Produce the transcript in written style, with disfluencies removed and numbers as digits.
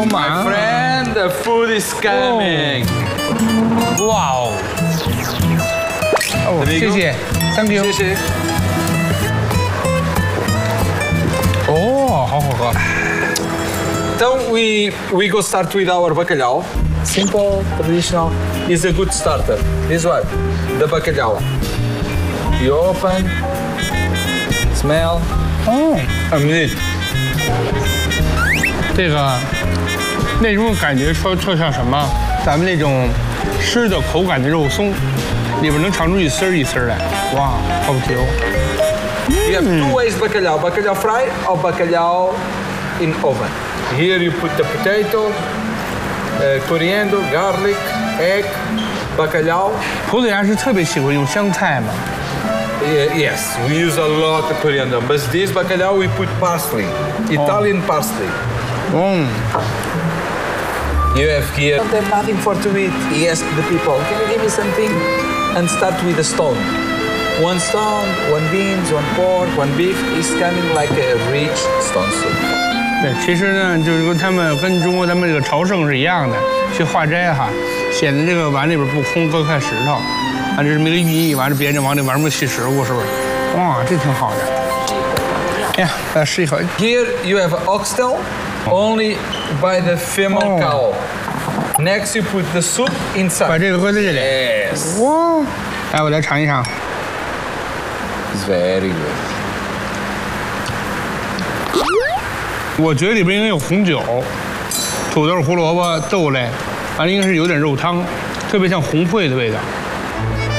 Oh my friend, the food is coming. 哇哦！哦， There you 谢谢 ，Thank you。 谢谢。 哦，好好喝。 Então we go start with our bacalhau. Simple, traditional. Is a good starter. This one, the bacalhau. You open, smell. 哦， A minute. 这个那种感觉说像什么？咱们那种湿的口感的肉松，里边能尝出一丝儿一丝儿来。哇，好久。 You have two ways bacalhau: bacalhau fry or bacalhau in oven. Here you put the potato, coriander, garlic, egg, bacalhau. 葡萄牙是特别喜欢用香菜嘛。 Yes, we use a lot of coriander. But this bacalhau we put parsley, Italian parsley. 嗯， You have here. Don't have nothing for to eat. He asked the people, can you give me something? And start with a stone. One stone, one beans, one pork, one beef is coming like a rich stone soup. 对，其实呢，就是跟他们跟中国咱们这个朝圣是一样的，去化斋哈，显得这个碗里边不空，搁块石头，啊，这是没个寓意，完了别人往里玩命去食物，是不是？哇，这挺好的。哎呀，来试一口。 Here you have oxtail, only by the female cow. Next you put the soup 把 inside. 这个搁在这里。 Yes, 哇，来，我来尝一尝。 it's very good. 我觉得里边应该有红酒、土豆、胡萝卜、豆类，完了应该是有点肉汤，特别像红烩的味道。